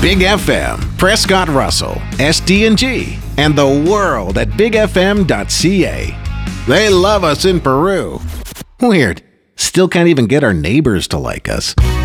Big FM, Prescott Russell, SD&G, and the world at bigfm.ca. They love us in Peru. Weird. Still can't even get our neighbors to like us.